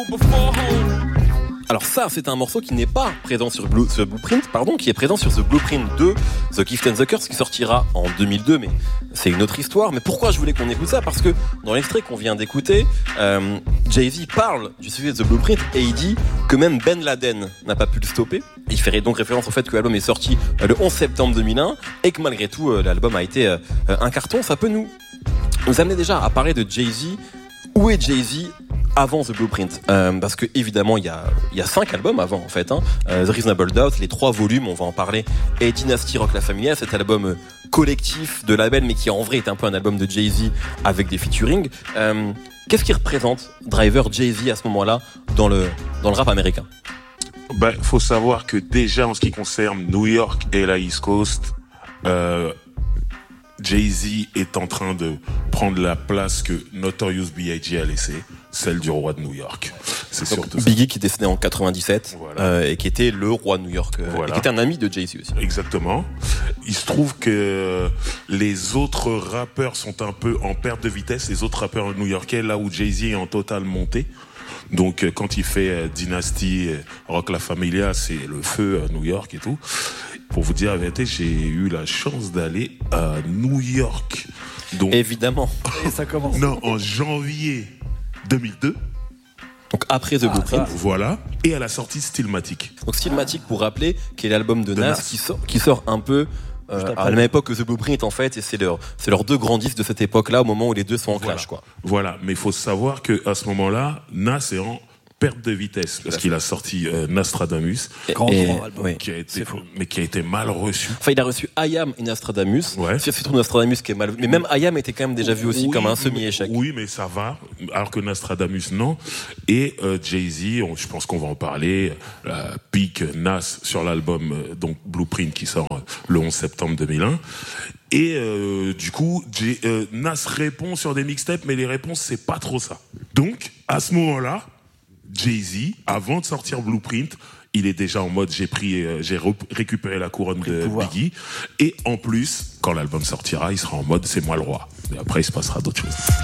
Alors ça, c'est un morceau qui n'est pas présent sur ce Blueprint, qui est présent sur The Blueprint 2, The Gift and the Curse, qui sortira en 2002, mais c'est une autre histoire. Mais pourquoi je voulais qu'on écoute ça ? Parce que dans l'extrait qu'on vient d'écouter, Jay-Z parle du sujet de The Blueprint et il dit que même Ben Laden n'a pas pu le stopper. Il ferait donc référence au fait que l'album est sorti le 11 septembre 2001 et que malgré tout, l'album a été un carton. Ça peut nous amener déjà à parler de Jay-Z. Où est Jay-Z avant The Blueprint, parce que évidemment il y a 5 albums avant en fait, The Reasonable Doubt, les 3 volumes, on va en parler, et Dynasty Rock La Familia, cet album collectif de label mais qui en vrai est un peu un album de Jay-Z avec des featuring. Qu'est-ce qui représente Driver, Jay-Z à ce moment-là dans le rap américain ? Faut savoir que déjà en ce qui concerne New York et la East Coast, Jay-Z est en train de prendre la place que Notorious B.I.G. a laissée, celle du roi de New York. C'est surtout ça. Biggie qui est décédé en 97, voilà. Et qui était le roi de New York, voilà. Et qui était un ami de Jay-Z aussi. Exactement. Il se trouve que les autres rappeurs sont un peu en perte de vitesse, les autres rappeurs new-yorkais, là où Jay-Z est en totale montée. Donc quand il fait Dynasty, Rock La Familia, c'est le feu à New York et tout. Pour vous dire la vérité, j'ai eu la chance d'aller à New York. Donc, évidemment. Et ça commence. Non, en janvier 2002. Donc après The Blueprint. Voilà. Et à la sortie Stillmatic. Donc Stillmatic, pour rappeler, qui est l'album de Nas qui sort un peu à la même époque que The Blueprint en fait, et c'est leurs 2 grands disques de cette époque-là, au moment où les deux sont en clash, quoi. Voilà, mais il faut savoir que à ce moment-là, Nas est en perte de vitesse parce qu'il a sorti Nostradamus, qui a été mal reçu. Enfin, il a reçu I Am et Nostradamus. Ouais. C'est surtout Nostradamus qui est mal. Mais même I Am était quand même déjà vu aussi comme un semi-échec. Oui, mais ça va. Alors que Nostradamus, non. Et Jay-Z, je pense qu'on va en parler. Pique Nas sur l'album donc Blueprint qui sort le 11 septembre 2001. Et du coup, Nas répond sur des mixtapes, mais les réponses c'est pas trop ça. Donc à ce moment-là, Jay-Z, avant de sortir Blueprint, il est déjà en mode j'ai récupéré la couronne de Biggie, et en plus, quand l'album sortira, il sera en mode c'est moi le roi. Et après, il se passera d'autres choses.